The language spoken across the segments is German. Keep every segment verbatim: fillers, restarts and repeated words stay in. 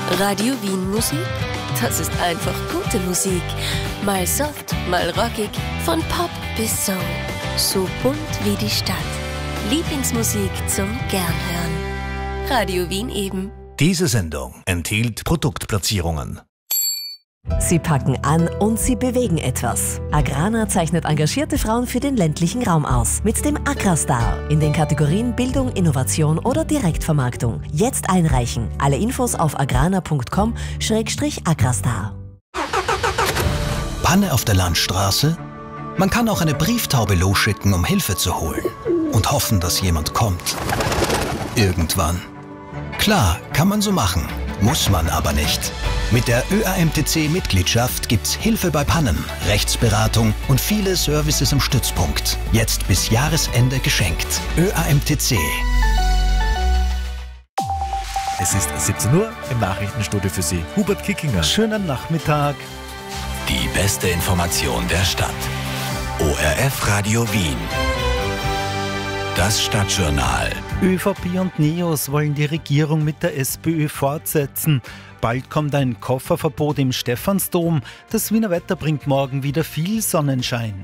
Radio Wien Musik, das ist einfach gute Musik. Mal soft, mal rockig, von Pop bis Soul. So bunt wie die Stadt. Lieblingsmusik zum Gernhören. Radio Wien eben. Diese Sendung enthielt Produktplatzierungen. Sie packen an und sie bewegen etwas. Agrana zeichnet engagierte Frauen für den ländlichen Raum aus. Mit dem Agrastar in den Kategorien Bildung, Innovation oder Direktvermarktung. Jetzt einreichen. Alle Infos auf agrana punkt com schrägstrich agrastar. Panne auf der Landstraße? Man kann auch eine Brieftaube losschicken, um Hilfe zu holen. Und hoffen, dass jemand kommt. Irgendwann. Klar, kann man so machen. Muss man aber nicht. Mit der Ö A M T C-Mitgliedschaft gibt's Hilfe bei Pannen, Rechtsberatung und viele Services im Stützpunkt. Jetzt bis Jahresende geschenkt. Ö A M T C. Es ist siebzehn Uhr im Nachrichtenstudio für Sie. Hubert Kickinger. Schönen Nachmittag. Die beste Information der Stadt. O R F Radio Wien. Das Stadtjournal. ÖVP und NEOS wollen die Regierung mit der SPÖ fortsetzen. Bald kommt ein Kofferverbot im Stephansdom. Das Wiener Wetter bringt morgen wieder viel Sonnenschein.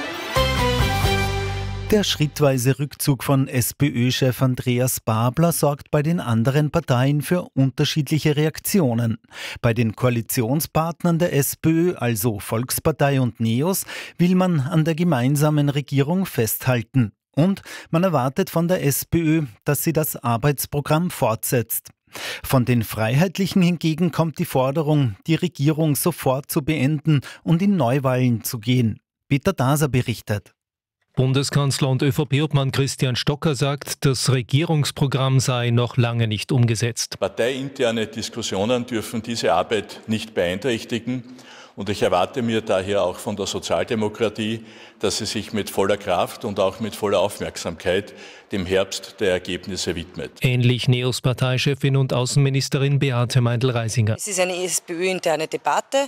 Der schrittweise Rückzug von SPÖ-Chef Andreas Babler sorgt bei den anderen Parteien für unterschiedliche Reaktionen. Bei den Koalitionspartnern der SPÖ, also Volkspartei und NEOS, will man an der gemeinsamen Regierung festhalten. Und man erwartet von der SPÖ, dass sie das Arbeitsprogramm fortsetzt. Von den Freiheitlichen hingegen kommt die Forderung, die Regierung sofort zu beenden und in Neuwahlen zu gehen. Peter Daser berichtet. Bundeskanzler und ÖVP-Obmann Christian Stocker sagt, das Regierungsprogramm sei noch lange nicht umgesetzt. Parteiinterne Diskussionen dürfen diese Arbeit nicht beeinträchtigen. Und ich erwarte mir daher auch von der Sozialdemokratie, dass sie sich mit voller Kraft und auch mit voller Aufmerksamkeit dem Herbst der Ergebnisse widmet. Ähnlich NEOS-Parteichefin und Außenministerin Beate Meindl-Reisinger. Es ist eine SPÖ-interne Debatte.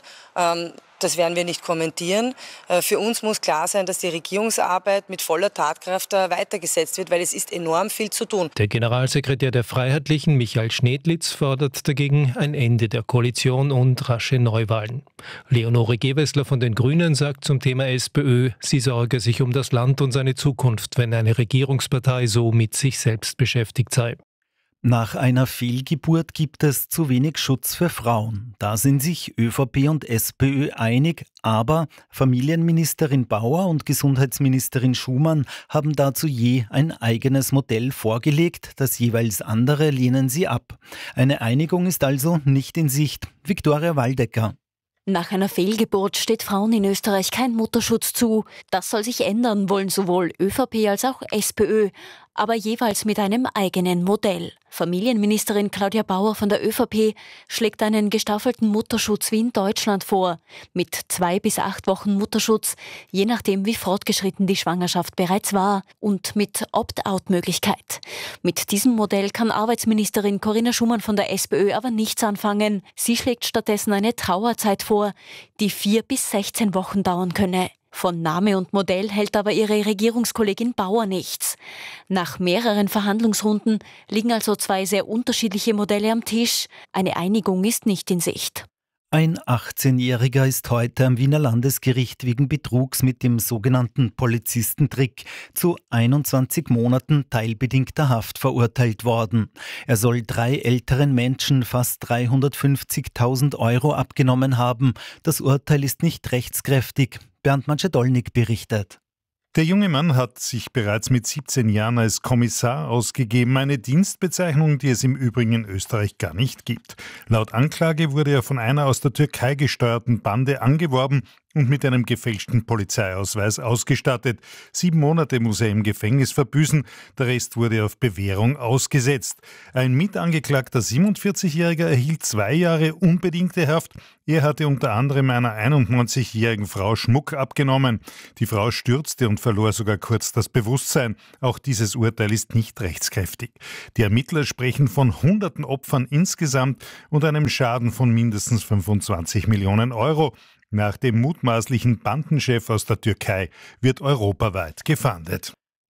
Das werden wir nicht kommentieren. Für uns muss klar sein, dass die Regierungsarbeit mit voller Tatkraft weitergesetzt wird, weil es ist enorm viel zu tun. Der Generalsekretär der Freiheitlichen, Michael Schnedlitz, fordert dagegen ein Ende der Koalition und rasche Neuwahlen. Leonore Gewessler von den Grünen sagt zum Thema SPÖ, sie sorge sich um das Land und seine Zukunft, wenn eine Regierungspartei so mit sich selbst beschäftigt sei. Nach einer Fehlgeburt gibt es zu wenig Schutz für Frauen. Da sind sich ÖVP und SPÖ einig, aber Familienministerin Bauer und Gesundheitsministerin Schumann haben dazu je ein eigenes Modell vorgelegt, das jeweils andere lehnen sie ab. Eine Einigung ist also nicht in Sicht. Viktoria Waldecker. Nach einer Fehlgeburt steht Frauen in Österreich kein Mutterschutz zu. Das soll sich ändern, wollen sowohl ÖVP als auch SPÖ, aber jeweils mit einem eigenen Modell. Familienministerin Claudia Bauer von der ÖVP schlägt einen gestaffelten Mutterschutz wie in Deutschland vor, mit zwei bis acht Wochen Mutterschutz, je nachdem wie fortgeschritten die Schwangerschaft bereits war, und mit Opt-out-Möglichkeit. Mit diesem Modell kann Arbeitsministerin Corinna Schumann von der SPÖ aber nichts anfangen. Sie schlägt stattdessen eine Trauerzeit vor, die vier bis sechzehn Wochen dauern könne. Von Name und Modell hält aber ihre Regierungskollegin Bauer nichts. Nach mehreren Verhandlungsrunden liegen also zwei sehr unterschiedliche Modelle am Tisch. Eine Einigung ist nicht in Sicht. Ein achtzehnjähriger ist heute am Wiener Landesgericht wegen Betrugs mit dem sogenannten Polizistentrick zu einundzwanzig Monaten teilbedingter Haft verurteilt worden. Er soll drei älteren Menschen fast dreihundertfünfzigtausend Euro abgenommen haben. Das Urteil ist nicht rechtskräftig. Bernd Macedolnik berichtet. Der junge Mann hat sich bereits mit siebzehn Jahren als Kommissar ausgegeben, eine Dienstbezeichnung, die es im Übrigen in Österreich gar nicht gibt. Laut Anklage wurde er von einer aus der Türkei gesteuerten Bande angeworben und mit einem gefälschten Polizeiausweis ausgestattet. Sieben Monate muss er im Gefängnis verbüßen, der Rest wurde auf Bewährung ausgesetzt. Ein Mitangeklagter siebenundvierzigjähriger erhielt zwei Jahre unbedingte Haft. Er hatte unter anderem einer einundneunzigjährigen Frau Schmuck abgenommen. Die Frau stürzte und verlor sogar kurz das Bewusstsein. Auch dieses Urteil ist nicht rechtskräftig. Die Ermittler sprechen von hunderten Opfern insgesamt und einem Schaden von mindestens fünfundzwanzig Millionen Euro. Nach dem mutmaßlichen Bandenchef aus der Türkei wird europaweit gefahndet.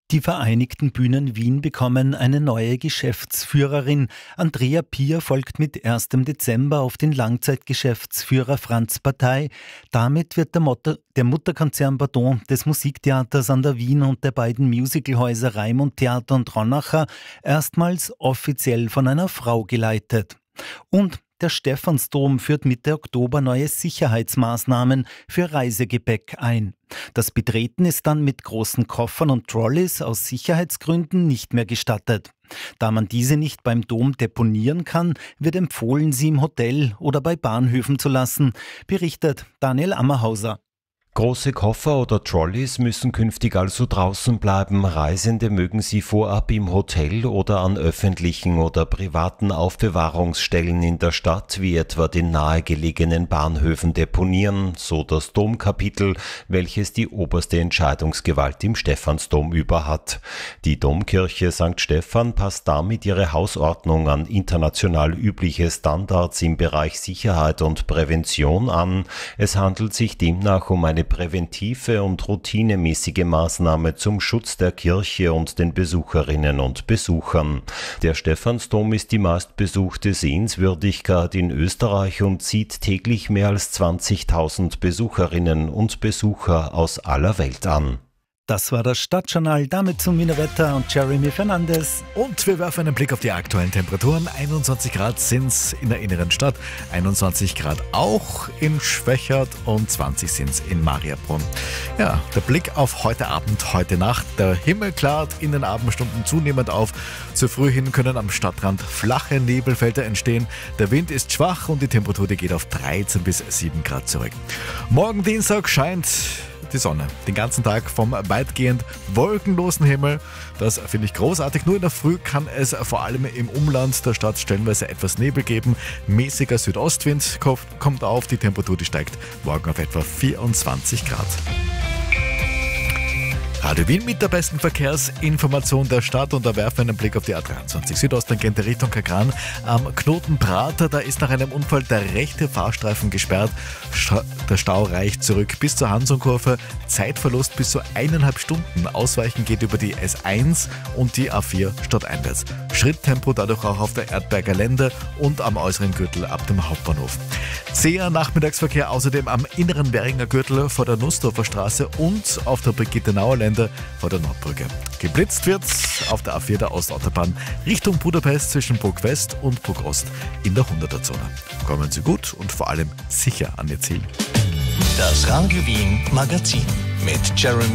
Die Vereinigten Bühnen Wien bekommen eine neue Geschäftsführerin. Andrea Pier folgt mit ersten Dezember auf den Langzeitgeschäftsführer Franz Partei. Damit wird der, Mutter, der Mutterkonzern Pardon des Musiktheaters an der Wien und der beiden Musicalhäuser Raimund Theater und Ronacher erstmals offiziell von einer Frau geleitet. Und der Stephansdom führt Mitte Oktober neue Sicherheitsmaßnahmen für Reisegepäck ein. Das Betreten ist dann mit großen Koffern und Trolleys aus Sicherheitsgründen nicht mehr gestattet. Da man diese nicht beim Dom deponieren kann, wird empfohlen, sie im Hotel oder bei Bahnhöfen zu lassen, berichtet Daniel Ammerhauser. Große Koffer oder Trolleys müssen künftig also draußen bleiben. Reisende mögen sie vorab im Hotel oder an öffentlichen oder privaten Aufbewahrungsstellen in der Stadt, wie etwa den nahegelegenen Bahnhöfen, deponieren, so das Domkapitel, welches die oberste Entscheidungsgewalt im Stephansdom über hat. Die Domkirche Sankt Stephan passt damit ihre Hausordnung an international übliche Standards im Bereich Sicherheit und Prävention an. Es handelt sich demnach um eine präventive und routinemäßige Maßnahme zum Schutz der Kirche und den Besucherinnen und Besuchern. Der Stephansdom ist die meistbesuchte Sehenswürdigkeit in Österreich und zieht täglich mehr als zwanzigtausend Besucherinnen und Besucher aus aller Welt an. Das war das Stadtjournal, damit zum Wiener Wetter und Jeremy Fernandes. Und wir werfen einen Blick auf die aktuellen Temperaturen. einundzwanzig Grad sind es in der inneren Stadt, einundzwanzig Grad auch in Schwächert und zwanzig sind es in Mariabrunn. Ja, der Blick auf heute Abend, heute Nacht. Der Himmel klart in den Abendstunden zunehmend auf. Zu früh hin können am Stadtrand flache Nebelfelder entstehen. Der Wind ist schwach und die Temperatur die geht auf dreizehn bis sieben Grad zurück. Morgen Dienstag scheint die Sonne. Den ganzen Tag vom weitgehend wolkenlosen Himmel. Das finde ich großartig. Nur in der Früh kann es vor allem im Umland der Stadt stellenweise etwas Nebel geben. Mäßiger Südostwind kommt auf. Die Temperatur die steigt morgen auf etwa vierundzwanzig Grad. Radio Wien mit der besten Verkehrsinformation der Stadt und da werfen wir einen Blick auf die A dreiundzwanzig Südosttangente Richtung Kagran. Am Knoten Prater, da ist nach einem Unfall der rechte Fahrstreifen gesperrt. Der Stau reicht zurück bis zur Hansonkurve. Zeitverlust bis zu eineinhalb Stunden. Ausweichen geht über die S eins und die A vier stadteinwärts. Schritttempo dadurch auch auf der Erdberger Lände und am äußeren Gürtel ab dem Hauptbahnhof. Zäher Nachmittagsverkehr außerdem am inneren Währinger Gürtel vor der Nussdorfer Straße und auf der Brigitte-Nauer Lände vor der Nordbrücke. Geblitzt wird's auf der A vier der Ostautobahn Richtung Budapest zwischen Bruck West und Bruck Ost in der hunderter Zone. Kommen Sie gut und vor allem sicher an Ihr Ziel. Das Radio Wien Magazin mit Jeremy